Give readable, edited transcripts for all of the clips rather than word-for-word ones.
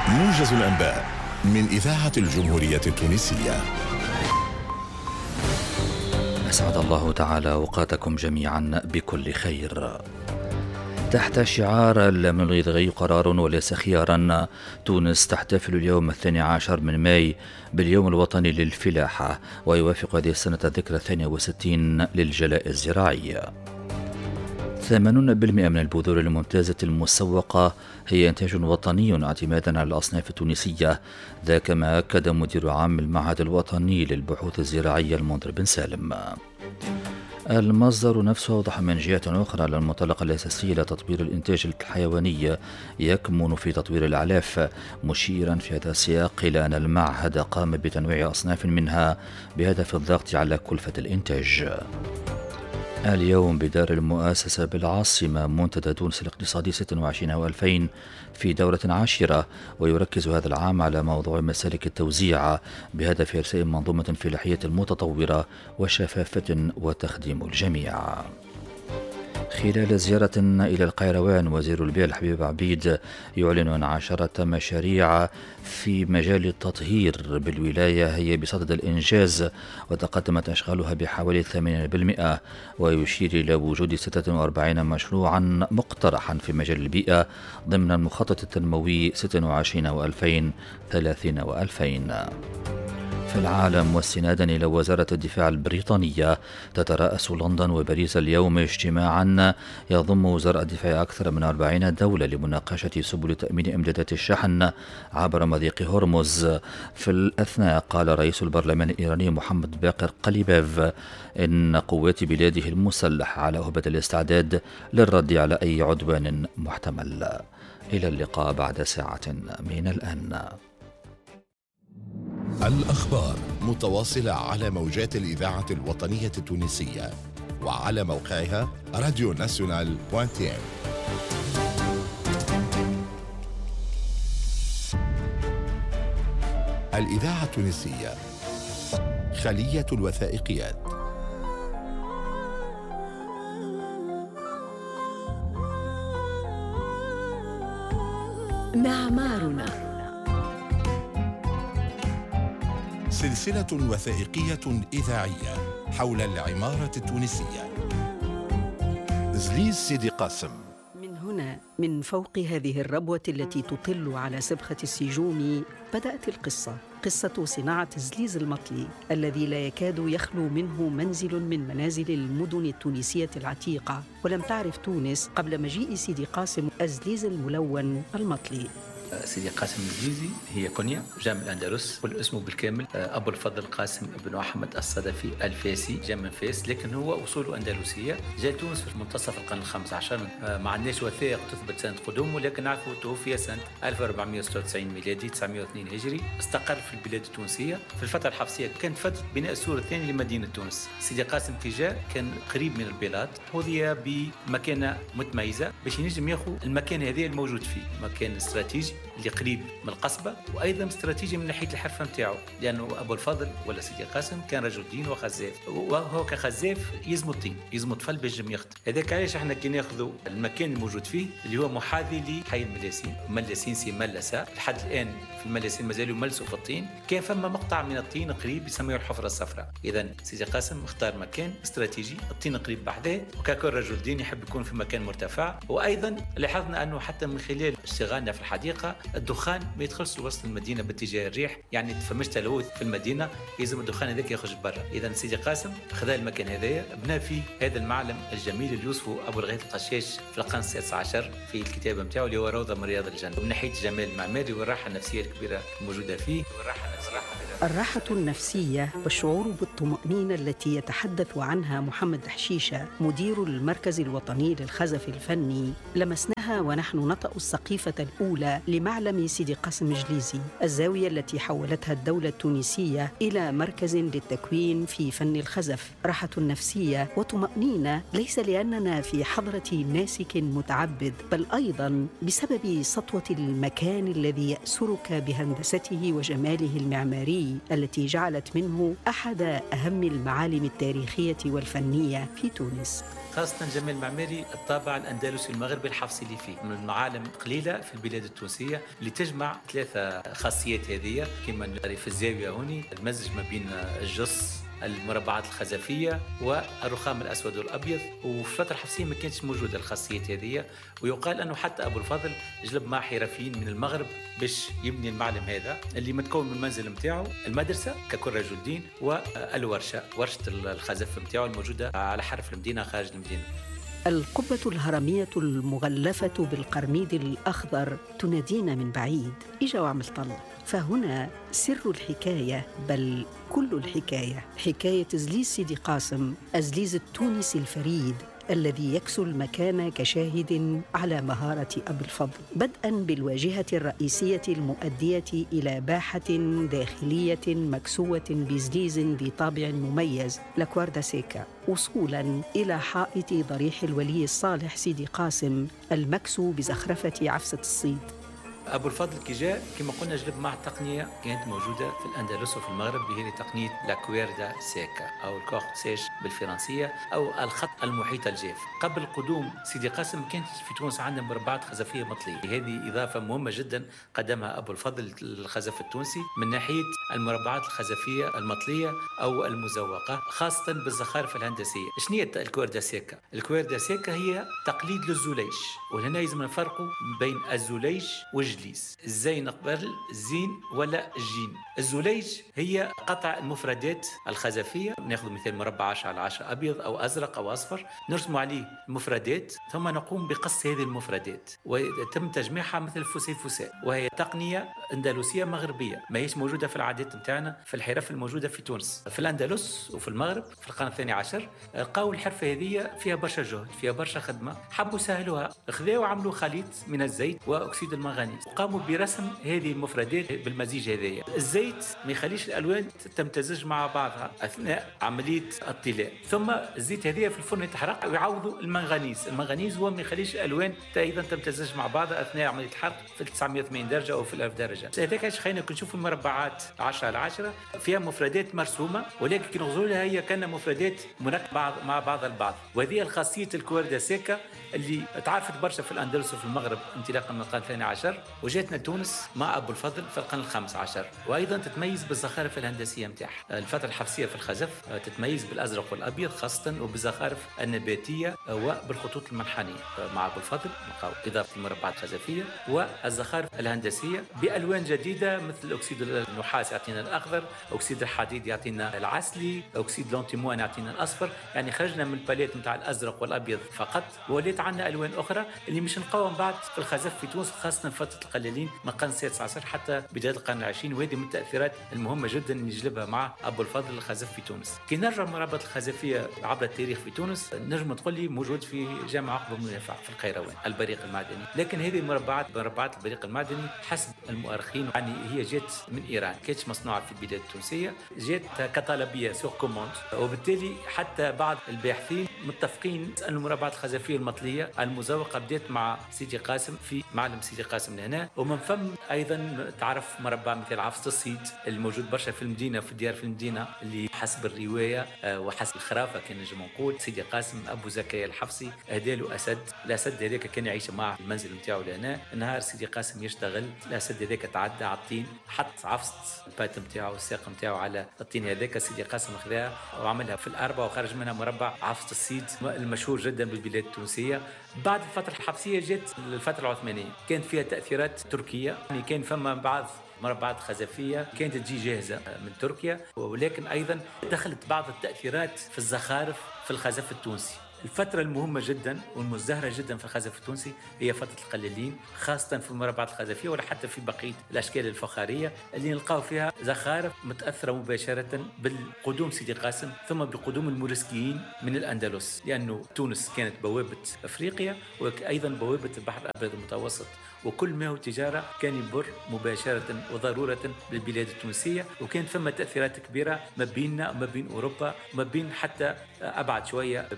موجز الأنباء من إذاعة الجمهورية التونسية. أسعد الله تعالى أوقاتكم جميعا بكل خير. تحت شعار لم نلغي قرار وليس خيارا، تونس تحتفل اليوم 12 من ماي باليوم الوطني للفلاحة، ويوافق هذه السنة الذكرى 62 للجلاء الزراعي. 80% من البذور الممتازة المسوقة هي إنتاج وطني اعتمادا على الأصناف التونسية، ذاك ما أكد مدير عام المعهد الوطني للبحوث الزراعية المنذر بن سالم. المصدر نفسه أوضح من جهة أخرى أن المنطلق الأساسي لتطوير الإنتاج الحيواني يكمن في تطوير الأعلاف، مشيرا في هذا السياق إلى أن المعهد قام بتنويع أصناف منها بهدف الضغط على كلفة الإنتاج. اليوم بدار المؤسسة بالعاصمة منتدى تونس الاقتصادي 26 و2000 في دورة 10، ويركز هذا العام على موضوع مسالك التوزيع بهدف إرساء منظومة فلاحية متطورة وشفافة وتخدم الجميع. خلال زيارة إلى القيروان، وزير البيئة الحبيب عبيد يعلن عن 10 مشاريع في مجال التطهير بالولاية هي بصدد الإنجاز، وتقدمت أشغالها بحوالي 80%، ويشير إلى وجود 46 مشروعا مقترحا في مجال البيئة ضمن المخطط التنموي 26 و2000 30 و2000. في العالم، واستنادا إلى وزارة الدفاع البريطانية، تترأس لندن وباريس اليوم اجتماعا يضم وزراء الدفاع أكثر من 40 دولة لمناقشة سبل تأمين إمدادات الشحن عبر مضيق هرمز. في الأثناء قال رئيس البرلمان الإيراني محمد باقر قليباف إن قوات بلاده المسلحة على أهبة الاستعداد للرد على أي عدوان محتمل. إلى اللقاء بعد ساعة من الآن. الأخبار متواصلة على موجات الإذاعة الوطنية التونسية وعلى موقعها radionational.tn. الإذاعة التونسية، خلية الوثائقيات. معمارنا، سلسلة وثائقية إذاعية حول العمارة التونسية. زليز سيدي قاسم. من هنا، من فوق هذه الربوة التي تطل على سبخة السجون، بدأت القصة، قصة صناعة زليز المطلي الذي لا يكاد يخلو منه منزل من منازل المدن التونسية العتيقة. ولم تعرف تونس قبل مجيء سيدي قاسم الزليز الملون المطلي. سيدي قاسم الزليزي هي كنية، جاء من الأندلس، والاسم بالكامل أبو الفضل قاسم بن أحمد الصدفي الفاسي، جاء من فاس، لكن هو أصوله أندلسية. جاء تونس في منتصف القرن ال15. ما عندناش وثائق تثبت سنة قدومه، لكن نعرفه توفي سنة 1496 ميلادي 902 هجري. استقر في البلاد التونسية في الفترة الحفصية، كانت فترة بناء السور الثاني لمدينة تونس. سيدي قاسم كي جاء كان قريب من البلاد، حظي بمكانة متميزة باش ينجم ياخذ المكان هذا الموجود فيه، مكان استراتيجي اللي قريب من القصبة، وأيضا استراتيجي من ناحية الحرفة نتاعو، لأنه أبو الفضل ولا سيدي قاسم كان رجل دين وخزاف، وهو كخزاف يزمو الطين، يزمو طفل باش يخدم. هذاك علاش احنا كي ناخذوا المكان الموجود فيه اللي هو محاذي لحي الملاسين، ملاسين سي ملسة، لحد الآن في الملاسين مازالوا يملسوا في الطين، كان فما مقطع من الطين قريب يسميه الحفرة الصفراء. إذا سيدي قاسم اختار مكان استراتيجي، الطين قريب بحذاه، وككل رجل دين يحب يكون في مكان مرتفع. وأيضا لاحظنا أنه حتى من خلال اشتغالنا في الحديقة الدخان ما يدخلش وسط المدينه باتجاه الريح، يعني فماش تلوث في المدينه، لازم الدخان هذاك يخرج برا. اذا سيدي قاسم خذا المكان هذايا، بنى فيه هذا المعلم الجميل اللي يوصفه ابو الغيث القشاش في القرن السادس عشر في الكتابه نتاعو، اللي هو روضه من رياض الجنه، من ناحيه الجمال المعماري والراحه النفسيه الكبيره الموجوده فيه. الراحة النفسية والشعور بالطمأنينة التي يتحدث عنها محمد حشيشة مدير المركز الوطني للخزف الفني لمسناها ونحن نطأ السقيفة الأولى لمعلم سيدي قاسم جليزي، الزاوية التي حولتها الدولة التونسية إلى مركز للتكوين في فن الخزف. راحة نفسية وطمأنينة ليس لأننا في حضرة ناسك متعبد، بل أيضا بسبب سطوة المكان الذي يأسرك بهندسته وجماله المعماري التي جعلت منه أحد أهم المعالم التاريخية والفنية في تونس. خاصة جمال المعماري الطابع الأندلسي المغربي الحفصي اللي فيه من المعالم قليلة في البلاد التونسية اللي تجمع ثلاثة خاصيات هذه كما نرى في الزاوية هوني المزج ما بين الجص المربعات الخزفية والرخام الأسود والأبيض. وفي الفترة الحفصية ما كانتش موجودة الخاصيات هذه، ويقال أنه حتى أبو الفضل جلب مع حرفيين من المغرب باش يبني المعلم هذا اللي متكون من المنزل متاعه، المدرسة ككل رجل دين، والورشة ورشة الخزف متاعه الموجودة على حرف المدينة خارج المدينة. القبة الهرمية المغلفة بالقرميد الأخضر تنادينا من بعيد إجا وعمل طل. فهنا سر الحكاية، بل كل الحكاية، حكاية أزليز سيدي قاسم، أزليز التونسي الفريد الذي يكسو المكان كشاهد على مهارة أبي الفضل، بدءاً بالواجهة الرئيسية المؤدية إلى باحة داخلية مكسوة بزليز ذي طابع مميز لاكواردا سيكا، وصولاً إلى حائط ضريح الولي الصالح سيدي قاسم المكسو بزخرفة عفسة الصيد. أبو الفضل كي جاء كما قلنا جلب مع تقنية كانت موجودة في الأندلس وفي المغرب، هي تقنية لاكويردا سيكا أو الكوخ سيش بالفرنسية أو الخط المحيط الجاف. قبل قدوم سيدي قاسم كانت في تونس عندنا مربعات خزفية مطلية، هذه إضافة مهمة جدا قدمها أبو الفضل للخزف التونسي من ناحية المربعات الخزفية المطلية أو المزوقة، خاصة بالزخارف الهندسية. شنو هي الكويردا سيكا؟ الكويردا سيكا هي تقليد للزليش، وهنا لازم نفرقوا بين الزليش والجليس. الزين قبل الزين ولا الجين. الزليج هي قطع المفردات الخزفية، ناخذ مثال مربع 10x10 أبيض أو أزرق أو أصفر، نرسم عليه المفردات ثم نقوم بقص هذه المفردات ويتم تجميعها مثل فسيفساء، وهي تقنية أندلسية مغربية ما هيش موجودة في العادات متاعنا في الحرف الموجودة في تونس. في الأندلس وفي المغرب في القرن الثاني عشر لقاو الحرفة هذه فيها برشا جهد، فيها برشا خدمة، حبوا سهلوها، خذاو وعملوا خليط من الزيت وأكسيد المنغنيز وقاموا برسم هذه المفردات بالمزيج هذايا. الزيت ما يخليش الألوان تمتزج مع بعضها أثناء عملية الطلاء، ثم الزيت هذايا في الفرن يتحرق ويعوضوا المنغنيز. المنغنيز هو ما يخليش الألوان أيضا تمتزج مع بعضها أثناء عملية الحرق في 980 درجة أو في 1000 درجة. هذاك ايش خلينا نشوف المربعات 10x10 فيها مفردات مرسومة، ولكن كي نغزوا لها هي كان مفردات مركبة مع بعض البعض. وهذه الخاصية الكويردا سيكا اللي تعرفت برشا في الأندلس وفي المغرب انطلاقا من القرن الثاني عشر، وجاتنا تونس مع أبو الفضل في القرن الخامس عشر، وأيضا تتميز بالزخارف الهندسية متاعها. الفترة الحفصية في الخزف تتميز بالأزرق والأبيض خاصة، وبالزخارف النباتية وبالخطوط المنحنية. مع أبو الفضل نلقاو إضافة المربعات الخزفية والزخارف الهندسية بألوان جديدة مثل أكسيد النحاس يعطينا الأخضر، أكسيد الحديد يعطينا العسلي، أكسيد الأنتيموان يعطينا الأصفر. يعني خرجنا من الباليت متاع الأزرق والأبيض فقط، وليت عندنا ألوان أخرى اللي مش نلقاوها بعد في الخزف في تونس، خاصة فترة القليلين من القرن السادس عشر حتى بداية القرن العشرين، وهذه من التأثيرات المهمة جدا اللي يجلبها مع أبو الفضل الخزف في تونس. كي نرجع المرابط الخزفية عبر التاريخ في تونس نجم تقول لي موجود في جامع عقبة بن نافع في القيروان البريق المعدني، لكن هذه مربعات البريق المعدني حسب المؤرخين يعني هي جات من إيران، كانتش مصنوعة في البلاد التونسية، جات كطلبية سوق كوموند، وبالتالي حتى بعض الباحثين متفقين أن المربعات الخزفية المطلية المزوقة بدات مع سيدي قاسم في معلم سيدي قاسم لهنا، ومن ثم أيضا تعرف مربع مثل عفسة الصيد الموجود برشا في المدينة في الديار في المدينة، اللي حسب الرواية وحسب الخرافة كان نجم نقول سيدي قاسم أبو زكريا الحفصي أهداله أسد. الأسد هذاك كان يعيش معه في المنزل متاعه لهنا، نهار سيدي قاسم يشتغل الأسد هذاك تعدى على الطين، حط عفسة البات متاعه والساق متاعه على الطين هذاك، سيدي قاسم خذاها وعملها في الأربعة وخرج منها مربع عفسة الصيد المشهور جدا بالبلاد التونسية. بعد الفترة الحفصية جت الفترة العثمانية كانت فيها تأثيرات تركية، يعني كان فما بعض مربعات خزفية كانت تجي جاهزة من تركيا، ولكن أيضا دخلت بعض التأثيرات في الزخارف في الخزف التونسي. الفترة المهمة جدا والمزدهرة جدا في الخزف التونسي هي فترة القليلين، خاصة في المربعات الخزفية ولا حتى في بقية الأشكال الفخارية اللي نلقاو فيها زخارف متأثرة مباشرة بالقدوم سيدي قاسم ثم بقدوم الموريسكيين من الأندلس، لأنه تونس كانت بوابة أفريقيا وأيضا بوابة البحر الأبيض المتوسط، وكل ما هو تجارة كان يمر مباشرة وضرورة بالبلاد التونسية، وكان ثم تأثيرات كبيرة ما بيننا وما بين أوروبا وما بين حتى أبعد شوية بلاد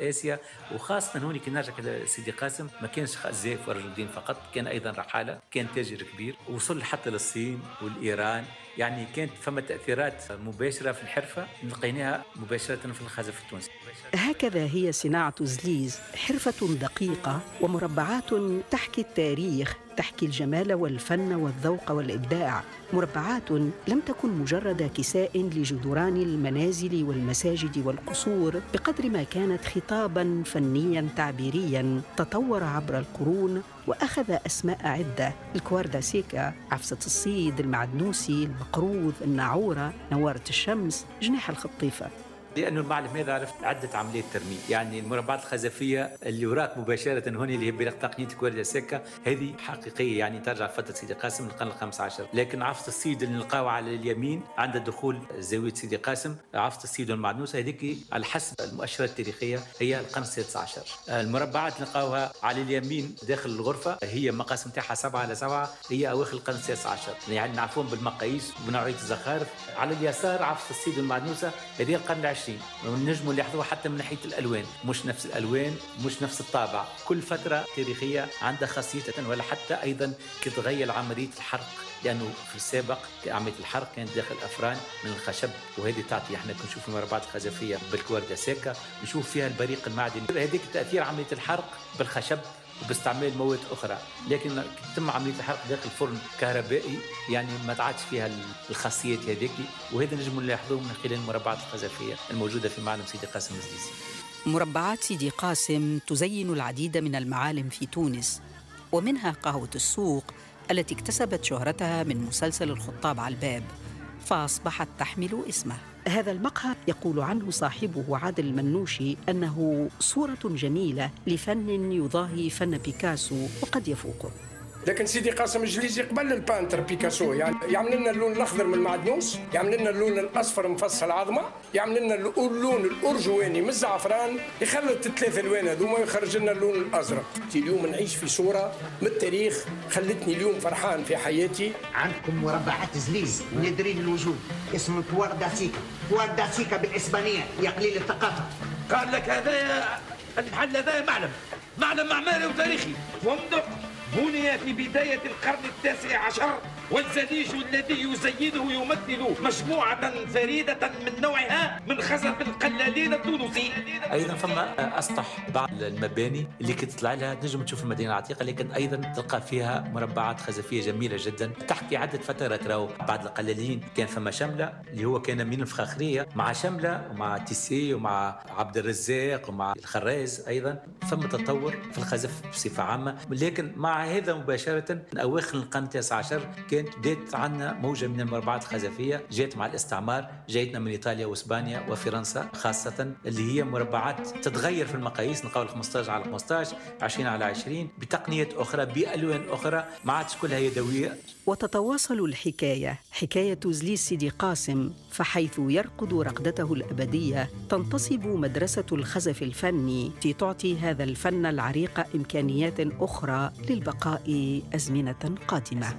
آسيا، وخاصة هوني كي نرجع كده سيدي قاسم ما كانش زيف ورجل الدين فقط، كان أيضا رحالة، كان تاجر كبير، وصل حتى للصين والإيران. يعني كانت فما تأثيرات مباشرة في الحرفة لقيناها مباشرة في الخزف التونسي. هكذا هي صناعة زليز، حرفة دقيقة ومربعات تحكي التاريخ، تحكي الجمال والفن والذوق والإبداع. مربعات لم تكن مجرد كساء لجدران المنازل والمساجد والقصور، بقدر ما كانت خطاباً فنياً تعبيرياً تطور عبر القرون وأخذ أسماء عدة: الكوارداسيكا، عفسة الصيد، المعدنوسي، المقروض، الناعورة، نوارة الشمس، جناح الخطيفة. لأنه المعلم هذا عرف عدة عمليات ترميم، يعني المربعات الخزفية اللي وراك مباشرة هنا اللي هي بتقنية كوارداسيكا هذه حقيقية، يعني ترجع فترة سيدي قاسم للقرن ال15. لكن عفسة الصيد اللي نلقاوها على اليمين عند دخول زاوية سيدي قاسم، عفسة الصيد والمعدنوسة هذيك على حسب المؤشرات التاريخية هي القرن ال16. المربعات اللي نلقاوها على اليمين داخل الغرفة هي مقاسم تاعها 7x7، هي أواخر القرن ال16، يعني نعرفون بالمقاييس وبنوعية الزخارف. على اليسار عفسة الصيد والمعدنوسة هذه القرن العشرين، ونجموا نلاحظوها حتى من ناحية الألوان، مش نفس الألوان، مش نفس الطابع. كل فترة تاريخية عندها خاصيتها، ولا حتى أيضا كتغير عملية الحرق، لأنه في السابق عملية الحرق كانت داخل أفران من الخشب، وهذه تعطي احنا كنشوف المربعات الخزفية بالكوارداسيكا نشوف فيها البريق المعدني، هذيك تأثير عملية الحرق بالخشب وباستعمال مواد أخرى. لكن تم عملية الحرق داخل فرن كهربائي، يعني ما تعادش فيها الخاصيات هذيك، وهذا نجم نلاحظوه من خلال المربعات الخزفية الموجودة في معلم سيدي قاسم الزليزي. مربعات سيدي قاسم تزين العديد من المعالم في تونس، ومنها قهوة السوق التي اكتسبت شهرتها من مسلسل الخطاب على الباب، فأصبحت تحمل اسمه. هذا المقهى يقول عنه صاحبه عادل المنوشي أنه صورة جميلة لفن يضاهي فن بيكاسو وقد يفوقه. لكن سيدي قاسم الجليزي قبل البانتر بيكاسو، يعني يعمل لنا اللون الاخضر من المعدنوس، يعمل لنا اللون الاصفر مفصل عظمه، يعمل لنا اللون الارجواني من الزعفران، يخلط الثلاث الوان هذوما ويخرج لنا اللون الازرق. اليوم نعيش في صوره من التاريخ خلتني اليوم فرحان في حياتي. عندكم مربعات زليز نادرين الوجود، اسمه كوارداسيكا. كوارداسيكا بالاسبانيه يا قليل الثقافه. قال لك هذا المحل هذا معلم معماري وتاريخي، فندق بني في بداية القرن ال19، والزليج الذي يزينه يمثل مجموعة فريدة من نوعها من خزف القلالين التونسي. أيضا فما أسطح بعض المباني اللي كتطلع لها نجم تشوف المدينة العتيقة، لكن أيضا تلقى فيها مربعات خزفية جميلة جدا تحكي عدة فترات. راهو بعد القلالين كان فما شملة اللي هو كان من الفخاخرية، مع شملة ومع تيسي ومع عبد الرزاق ومع الخراز. أيضا فما تطور في الخزف بصفة عامة، لكن مع هذا مباشرة من أواخر القرن ال19 كانت بدأت عندنا موجة من المربعات الخزفية جاءت مع الاستعمار، جاءتنا من إيطاليا وإسبانيا وفرنسا خاصة، اللي هي مربعات تتغير في المقاييس، نقول 15 على 15، 20 على 20، بتقنيات أخرى، بألوان أخرى، ما عادش كلها يدوية. وتتواصل الحكاية، حكاية زليز سيدي قاسم، فحيث يرقد رقدته الأبدية تنتصب مدرسة الخزف الفني التي تعطي هذا الفن العريق إمكانيات أخرى للبقاء أزمنة قادمة.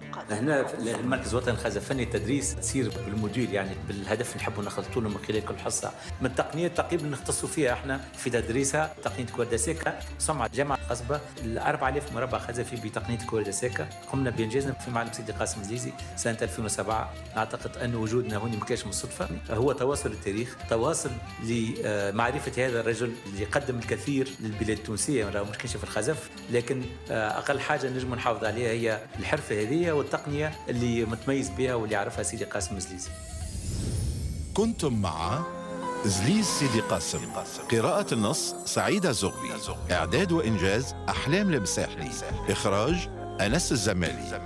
هنا في المركز الوطني للخزف الفني التدريس تصير بالموديول، يعني بالهدف اللي نحبوا نخلطوا له من خلال كل حصه من التقنيات تقريبا نختصوا فيها احنا في تدريسها. تقنيه كوارداسيكا صنعت جامعه القصبه 4000 مربع خزفي بتقنيه كوارداسيكا، قمنا بانجازنا في معلم سيدي قاسم الزليزي سنه 2007. نعتقد ان وجودنا هنا ما كانش من الصدفه، هو تواصل التاريخ، تواصل لمعرفه هذا الرجل اللي قدم الكثير للبلاد التونسيه، مش كانش في الخزف، لكن اقل حاجه نجم نحافظ عليها هي الحرفه هذه والتقنية اللي متميز بها واللي يعرفها سيدي قاسم الزليزي. كنتم مع زليز سيدي قاسم، قراءة النص سعيدة زغبي، إعداد وإنجاز أحلام المساحلي، إخراج أنس الزمالي.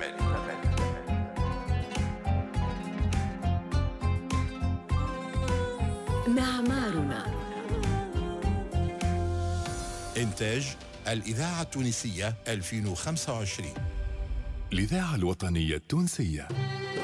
معمارنا، إنتاج الإذاعة التونسية 2025، الإذاعة الوطنية التونسية.